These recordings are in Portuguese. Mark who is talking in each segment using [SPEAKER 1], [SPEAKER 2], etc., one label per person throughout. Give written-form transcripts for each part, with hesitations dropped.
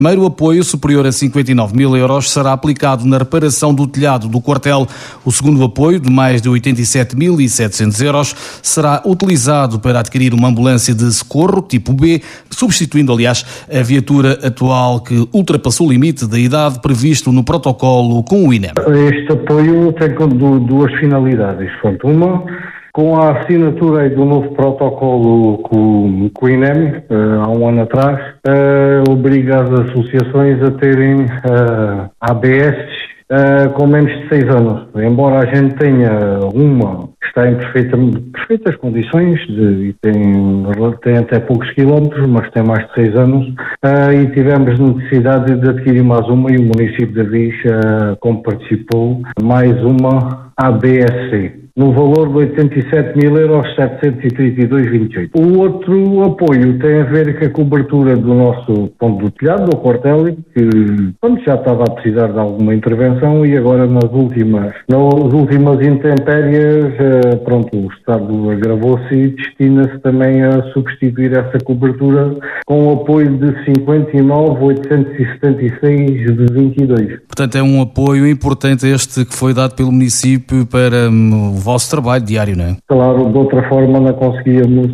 [SPEAKER 1] Primeiro apoio, superior a 59 mil euros, será aplicado na reparação do telhado do quartel. O segundo apoio, de mais de 87.700 euros, será utilizado para adquirir uma ambulância de socorro tipo B, substituindo, aliás, a viatura atual que ultrapassou o limite da idade previsto no protocolo com o INEM.
[SPEAKER 2] Este apoio tem duas finalidades. Uma, com a assinatura do novo protocolo com o INEM, há um ano atrás, obriga as associações a terem ABS com menos de 6 anos. Embora a gente tenha uma que está em perfeitas condições e tem até poucos quilómetros, mas tem mais de 6 anos, e tivemos necessidade de adquirir mais uma, e o município de Avis, como participou, mais uma ABSC, no valor de 87.732,28. O outro apoio tem a ver com a cobertura do nosso ponto do telhado, do quartel, que já estava a precisar de alguma intervenção, e agora nas últimas intempéries, o Estado agravou-se e destina-se também a substituir essa cobertura com o apoio de 59.876,22.
[SPEAKER 1] Portanto, é um apoio importante este que foi dado pelo município para o vosso trabalho diário, não é?
[SPEAKER 2] Claro, de outra forma não conseguíamos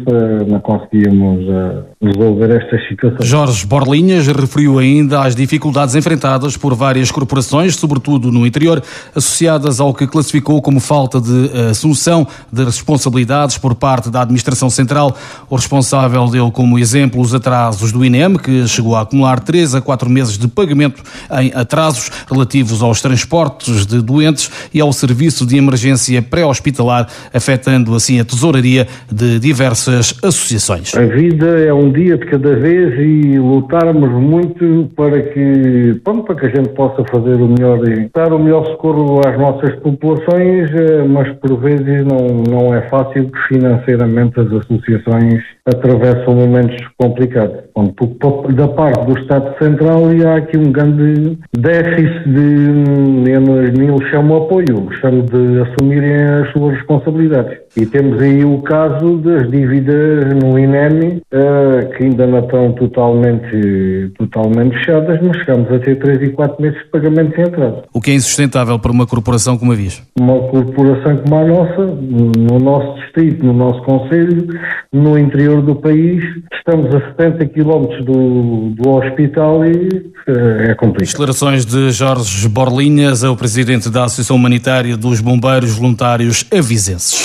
[SPEAKER 2] resolver estas situações.
[SPEAKER 1] Jorge Borlinhas referiu ainda às dificuldades enfrentadas por várias corporações, sobretudo no interior, associadas ao que classificou como falta de assunção de responsabilidades por parte da Administração Central. O responsável deu como exemplo os atrasos do INEM, que chegou a acumular 3 a 4 meses de pagamento em atrasos relativos aos transportes de doentes e ao serviço de emergência pré-hospitalar, afetando assim a tesouraria de diversas associações.
[SPEAKER 2] A vida é um dia de cada vez e lutarmos muito para que a gente possa fazer o melhor, dar o melhor socorro às nossas populações, mas por vezes não é fácil, que financeiramente as associações atravessam momentos complicados. Da parte do Estado Central há aqui um grande déficit eu nem lhe chamo apoio, chamo de assumirem as suas responsabilidades. E temos aí o caso das dívidas no INEM, que ainda não estão totalmente fechadas, mas chegamos a ter 3 e 4 meses de pagamento sem atraso.
[SPEAKER 1] O que é insustentável para uma corporação como a Avis?
[SPEAKER 2] Uma corporação como a nossa, no nosso distrito, no nosso concelho, no interior do país, estamos a 70 km do hospital e é complicado.
[SPEAKER 1] Declarações de Jorge Borlinhas, é o presidente da Associação Humanitária dos Bombeiros Voluntários Avisenses.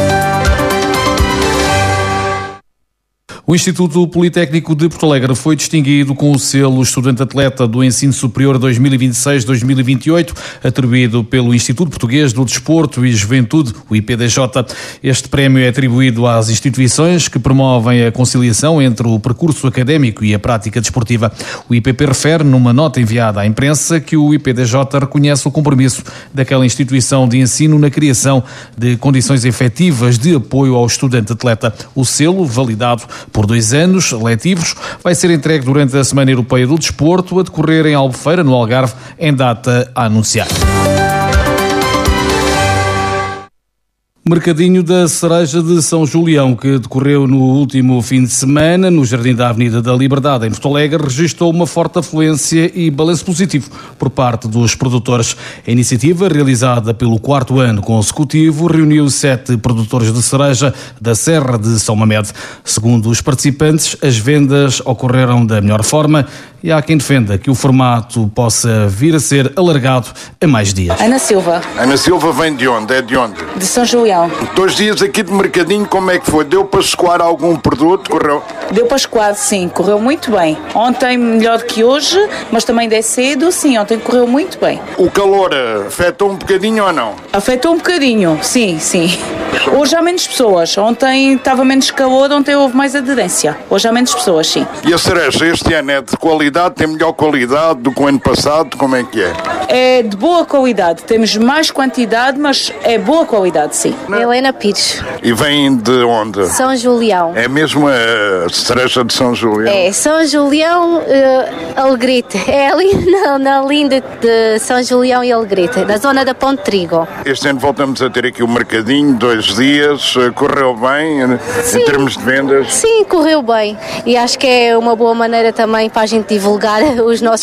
[SPEAKER 1] O Instituto Politécnico de Porto Alegre foi distinguido com o selo Estudante Atleta do Ensino Superior 2026-2028, atribuído pelo Instituto Português do Desporto e Juventude, o IPDJ. Este prémio é atribuído às instituições que promovem a conciliação entre o percurso académico e a prática desportiva. O IPP refere, numa nota enviada à imprensa, que o IPDJ reconhece o compromisso daquela instituição de ensino na criação de condições efetivas de apoio ao estudante atleta. O selo, validado por 2 anos letivos, vai ser entregue durante a Semana Europeia do Desporto, a decorrer em Albufeira, no Algarve, em data a anunciar. Mercadinho da Cereja de São Julião, que decorreu no último fim de semana no Jardim da Avenida da Liberdade, em Porto Alegre, registrou uma forte afluência e balanço positivo por parte dos produtores. A iniciativa, realizada pelo 4º ano consecutivo, reuniu 7 produtores de cereja da Serra de São Mamede. Segundo os participantes, as vendas ocorreram da melhor forma e há quem defenda que o formato possa vir a ser alargado a mais dias.
[SPEAKER 3] Ana Silva.
[SPEAKER 4] Ana Silva vem de onde? É de onde?
[SPEAKER 3] De São Julião.
[SPEAKER 4] 2 dias aqui de mercadinho, como é que foi? Deu para escoar algum produto? Correu?
[SPEAKER 3] Deu para escoar, sim, correu muito bem. Ontem melhor que hoje, mas também é cedo, sim, ontem correu muito bem.
[SPEAKER 4] O calor afetou um bocadinho ou não?
[SPEAKER 3] Afetou um bocadinho, sim. Hoje há menos pessoas. Ontem estava menos calor, ontem houve mais aderência. Hoje há menos pessoas, sim.
[SPEAKER 4] E a cereja este ano é de qualidade? Tem melhor qualidade do que o ano passado? Como é que é?
[SPEAKER 3] É de boa qualidade. Temos mais quantidade, mas é boa qualidade, sim.
[SPEAKER 5] Helena Pires.
[SPEAKER 4] E vem de onde?
[SPEAKER 5] São Julião.
[SPEAKER 4] É mesmo a cereja de São Julião?
[SPEAKER 5] É, São Julião, Alegrete. É ali na linda de São Julião e Alegrete, na zona da Ponte Trigo.
[SPEAKER 4] Este ano voltamos a ter aqui o mercadinho, 2 dias, correu bem
[SPEAKER 5] Sim.
[SPEAKER 4] Em termos de vendas?
[SPEAKER 5] Sim, correu bem. E acho que é uma boa maneira também para a gente divulgar os nossos